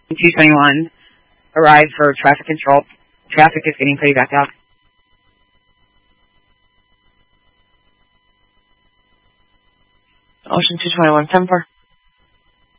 221, arrive for traffic control. Traffic is getting pretty backed up. Ocean 221, 7-4.